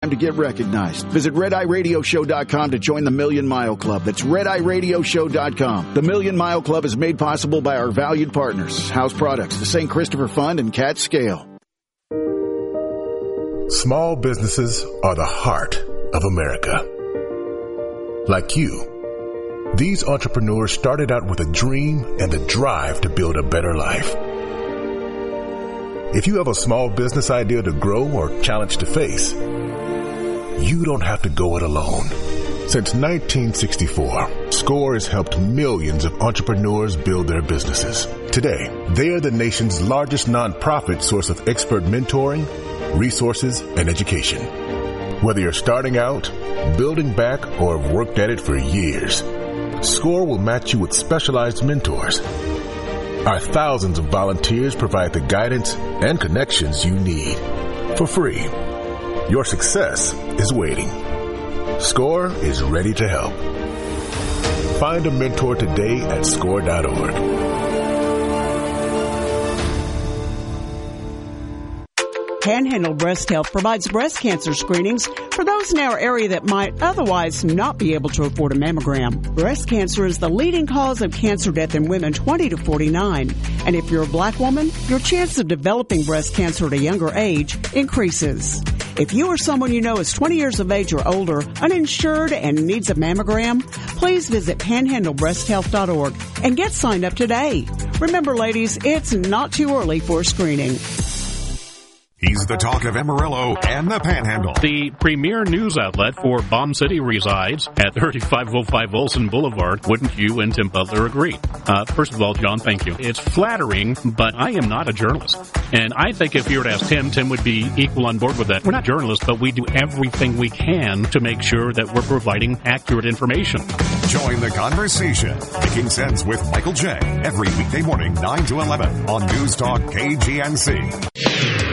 to get recognized. Visit RedEyeRadioShow.com to join the Million Mile Club. That's RedEyeRadioShow.com. The Million Mile Club is made possible by our valued partners, House Products, the St. Christopher Fund, and Cat Scale. Small businesses are the heart of America. Like you, these entrepreneurs started out with a dream and the drive to build a better life. If you have a small business idea to grow or challenge to face, you don't have to go it alone. Since 1964, SCORE has helped millions of entrepreneurs build their businesses. Today, they are the nation's largest nonprofit source of expert mentoring, resources, and education. Whether you're starting out, building back, or have worked at it for years, SCORE will match you with specialized mentors. Our thousands of volunteers provide the guidance and connections you need for free. Your success is waiting. SCORE is ready to help. Find a mentor today at SCORE.org. Panhandle Breast Health provides breast cancer screenings for those in our area that might otherwise not be able to afford a mammogram. Breast cancer is the leading cause of cancer death in women 20 to 49. And if you're a black woman, your chance of developing breast cancer at a younger age increases. If you or someone you know is 20 years of age or older, uninsured, and needs a mammogram, please visit panhandlebreasthealth.org and get signed up today. Remember, ladies, it's not too early for screening. He's the talk of Amarillo and the Panhandle. The premier news outlet for Bomb City resides at 3505 Olson Boulevard. Wouldn't you and Tim Butler agree? First of all, John, thank you. It's flattering, but I am not a journalist. And I think if you were to ask Tim would be equal on board with that. We're not journalists, but we do everything we can to make sure that we're providing accurate information. Join the conversation. Making Sense with Michael J. Every weekday morning, 9 to 11 on News Talk KGNC.